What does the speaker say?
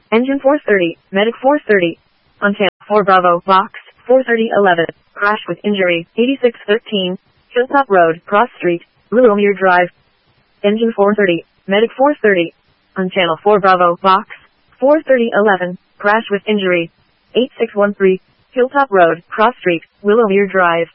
Engine 430, Medic 430. On channel 4 Bravo, Box 43011. Crash with injury, 8613. Hilltop Road, Cross Street, Willowmere Drive. Engine 430, Medic 430. On channel 4 Bravo, Box 43011. Crash with injury, 8613. Hilltop Road, Cross Street, Willowmere Drive.